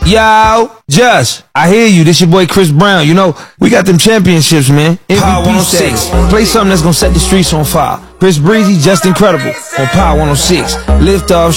Yo, Josh, I hear you. This your boy Chris Brown. You know, we got them championships, man. Power 106. Play something that's gonna set the streets on fire. Chris Breezy, just incredible. On Power 106. Lift off.